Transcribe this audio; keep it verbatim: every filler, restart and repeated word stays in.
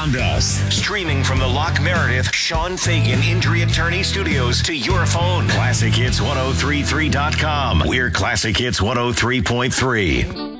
around us. Streaming from the Locke Meredith Sean Fagan Injury Attorney Studios to your phone. classic hits ten thirty-three dot com. We're Classic Hits one oh three point three.